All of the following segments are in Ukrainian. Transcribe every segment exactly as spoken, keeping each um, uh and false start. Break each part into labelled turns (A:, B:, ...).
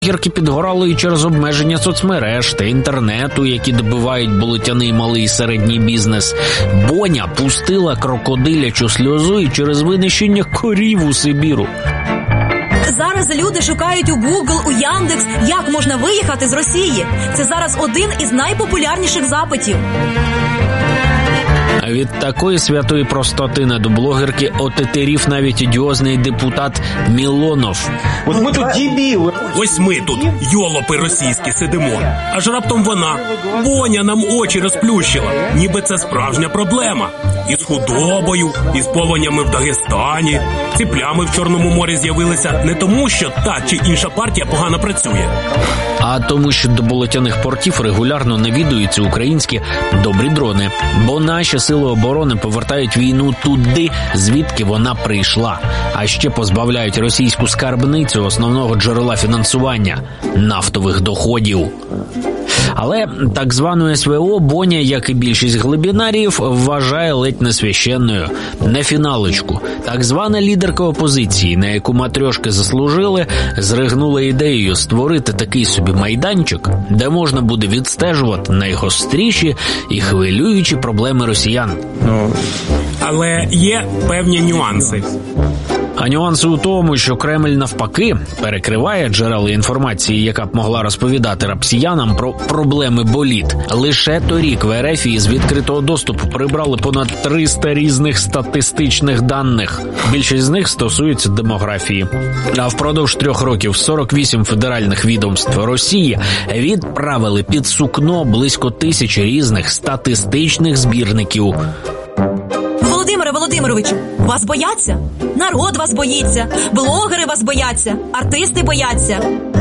A: Гірки підгорали і через обмеження соцмереж та інтернету, які добивають болотяний малий і середній бізнес. Боня пустила крокодилячу сльозу і через винищення корів у Сибіру.
B: Зараз люди шукають у Google, у Яндекс, як можна виїхати з Росії. Це зараз один із найпопулярніших запитів.
A: Від такої святої простоти недоблогерки отетерів навіть одіозний депутат Мілонов.
C: От ми тут дебіли.
D: Ось ми тут, йолопи російські, сидимо. Аж раптом вона, Боня, нам очі розплющила. Ніби це справжня проблема. І з худобою, і з повенями в Дагестані. Ці плями в Чорному морі з'явилися не тому, що та чи інша партія погано працює,
A: а тому, що до болотяних портів регулярно навідуються українські добрі дрони. Бо наші сили оборони повертають війну туди, звідки вона прийшла. А ще позбавляють російську скарбницю основного джерела фінансування – нафтових доходів. Але так звану ес ве о Боня, як і більшість глибінаріїв, вважає ледь не священною. На фіналочку. Так звана лідерка опозиції, на яку матрьошки заслужили, зригнула ідеєю створити такий собі майданчик, де можна буде відстежувати найгостріші і хвилюючі проблеми росіян.
D: Але є певні нюанси.
A: А нюанси у тому, що Кремль навпаки перекриває джерела інформації, яка б могла розповідати росіянам про проблеми боліт. Лише торік в ер еф із відкритого доступу прибрали понад триста різних статистичних даних. Більшість з них стосується демографії. А впродовж трьох років сорок вісім федеральних відомств Росії відправили під сукно близько тисячі різних статистичних збірників.
B: Володимире Володимировичу, вас бояться? Народ вас боїться, блогери вас бояться, артисти бояться,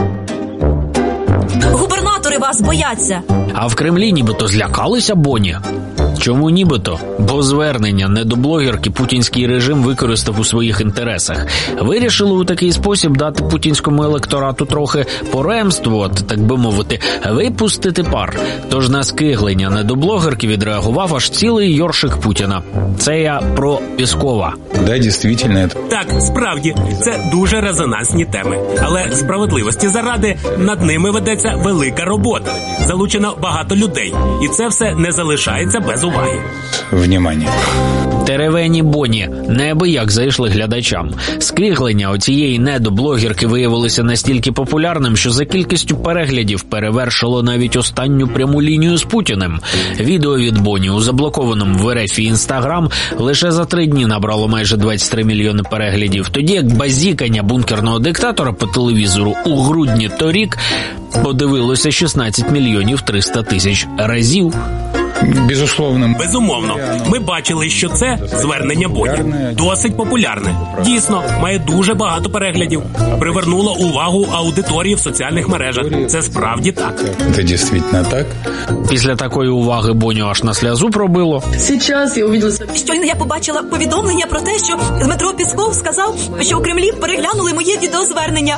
B: губернатори вас бояться.
A: А в Кремлі нібито злякалися Боні. Чому нібито? Бо звернення недоблогерки путінський режим використав у своїх інтересах. Вирішили у такий спосіб дати путінському електорату трохи поремствувати, так би мовити, випустити пар. Тож на скиглення недоблогерки відреагував аж цілий йоршик Путіна. Це я про Пєскова.
E: Да, дійсно.
D: Так, справді, це дуже резонансні теми. Але справедливості заради над ними ведеться велика робота. Залучено багато людей. І це все не залишається без уваги.
E: Внимание.
A: Теревені Боні неабияк зайшли глядачам. Скиглення оцієї недоблогерки виявилося настільки популярним, що за кількістю переглядів перевершило навіть останню пряму лінію з Путіним. Відео від Боні у заблокованому в ер еф Інстаграм лише за три дні набрало майже двадцять три мільйони переглядів, тоді як базікання бункерного диктатора по телевізору у грудні торік подивилося шістнадцять мільйонів триста тисяч разів.
E: Безусловно.
D: Безумовно. Ми бачили, що це звернення Боні досить популярне. Дійсно, має дуже багато переглядів. Привернуло увагу аудиторії в соціальних мережах. Це справді так.
E: Це дійсно так.
A: Після такої уваги Боню аж на сльозу пробило.
B: Сейчас я увидела... Щойно я побачила повідомлення про те, що Дмитро Пєсков сказав, що у Кремлі переглянули моє відеозвернення.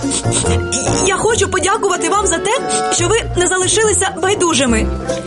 B: Я хочу подякувати вам за те, що ви не залишилися байдужими.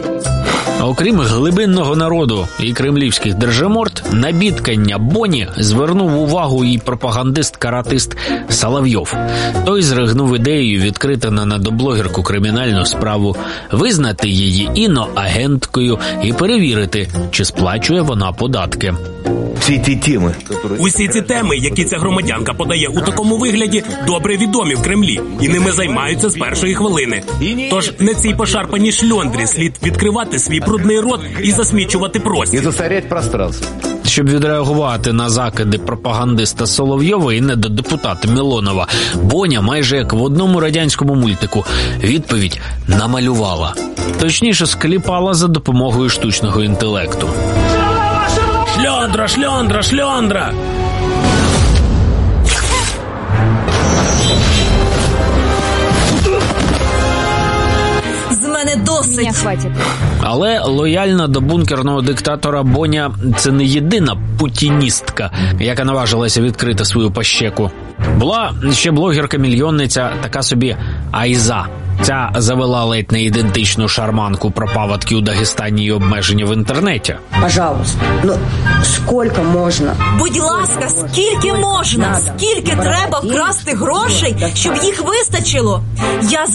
A: Окрім глибинного народу і кремлівських держиморд, на бідкання Боні звернув увагу і пропагандист-каратист Соловйов. Той зригнув ідеєю відкрити на недоблогерку кримінальну справу, визнати її іноагенткою і перевірити, чи сплачує вона податки.
C: Всі ті теми,
D: Усі ці теми, які ця громадянка подає у такому вигляді, добре відомі в Кремлі, і ними займаються з першої хвилини. Тож не цій пошарпаній шльондрі слід відкривати свій брудний рот і засмічувати простір.
C: і засорять пространство.
A: Щоб відреагувати на закиди пропагандиста Соловйова і недодепутата Мілонова, Боня майже як в одному радянському мультику відповідь намалювала. Точніше, скліпала за допомогою штучного інтелекту.
D: Шльондра, шльондра, шльондра!
B: З мене досить.
A: Але лояльна до бункерного диктатора Боня – це не єдина путіністка, яка наважилася відкрити свою пащеку. Була ще блогерка-мільйонниця, така собі Айза. Ця завела ледь не ідентичну шарманку про паводки у Дагестані і обмеження в інтернеті.
F: Пожалуйста, ну сколько можна?
B: Будь ласка, скільки можна? Скільки треба вкрасти грошей, щоб їх вистачило? Я